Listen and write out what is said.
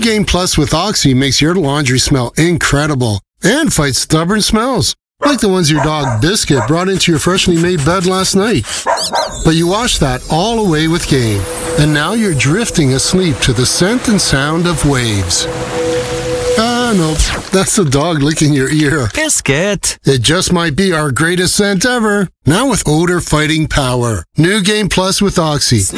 Gain Plus with Oxy makes your laundry smell incredible and fights stubborn smells, like the ones your dog Biscuit brought into your freshly made bed last night. But you washed that all away with Gain, and now you're drifting asleep to the scent and sound of waves. Nope, that's the dog licking your ear. Biscuit! It just might be our greatest scent ever. Now with odor-fighting power. New Gain Plus with Oxy.